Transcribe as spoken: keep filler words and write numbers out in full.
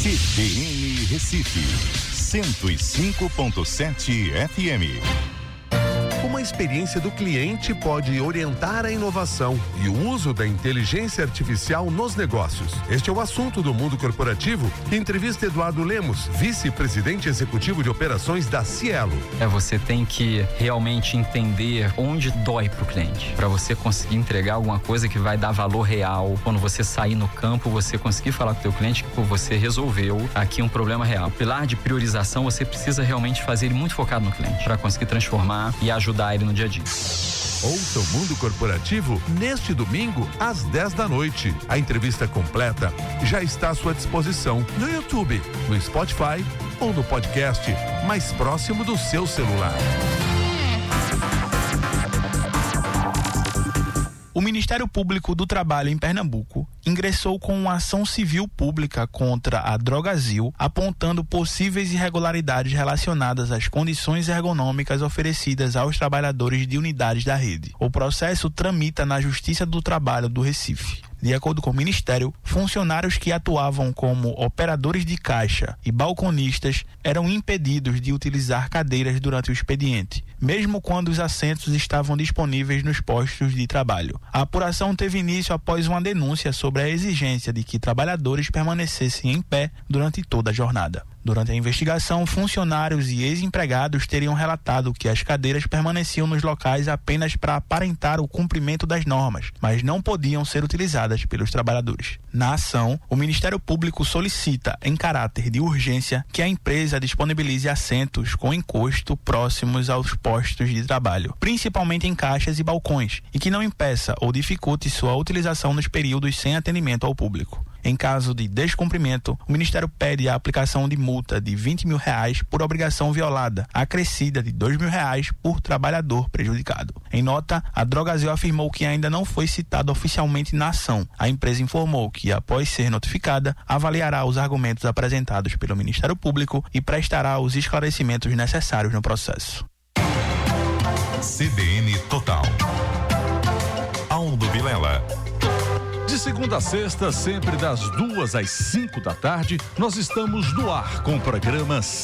C B N Recife, cento e cinco ponto sete F M. Como a experiência do cliente pode orientar a inovação e o uso da inteligência artificial nos negócios. Este é o assunto do Mundo Corporativo. Entrevista Eduardo Lemos, vice-presidente executivo de operações da Cielo. É, você tem que realmente entender onde dói pro cliente, para você conseguir entregar alguma coisa que vai dar valor real. Quando você sair no campo, você conseguir falar com o teu cliente que você resolveu aqui um problema real. O pilar de priorização, você precisa realmente fazer ele muito focado no cliente, para conseguir transformar e ajudar ele no dia a dia. Ouça o Mundo Corporativo neste domingo às dez da noite. A entrevista completa já está à sua disposição no YouTube, no Spotify ou no podcast mais próximo do seu celular. O Ministério Público do Trabalho em Pernambuco ingressou com uma ação civil pública contra a Drogasil, apontando possíveis irregularidades relacionadas às condições ergonômicas oferecidas aos trabalhadores de unidades da rede. O processo tramita na Justiça do Trabalho do Recife. De acordo com o Ministério, funcionários que atuavam como operadores de caixa e balconistas eram impedidos de utilizar cadeiras durante o expediente, mesmo quando os assentos estavam disponíveis nos postos de trabalho. A apuração teve início após uma denúncia sobre a exigência de que trabalhadores permanecessem em pé durante toda a jornada. Durante a investigação, funcionários e ex-empregados teriam relatado que as cadeiras permaneciam nos locais apenas para aparentar o cumprimento das normas, mas não podiam ser utilizadas pelos trabalhadores. Na ação, o Ministério Público solicita, em caráter de urgência, que a empresa disponibilize assentos com encosto próximos aos postos de trabalho, principalmente em caixas e balcões, e que não impeça ou dificulte sua utilização nos períodos sem atendimento ao público. Em caso de descumprimento, o Ministério pede a aplicação de multa de vinte mil reais por obrigação violada, acrescida de dois mil reais por trabalhador prejudicado. Em nota, a Drogasil afirmou que ainda não foi citada oficialmente na ação. A empresa informou que, após ser notificada, avaliará os argumentos apresentados pelo Ministério Público e prestará os esclarecimentos necessários no processo. C B N Total. Aldo Vilela. De segunda a sexta, sempre das duas às cinco da tarde, nós estamos no ar com o programa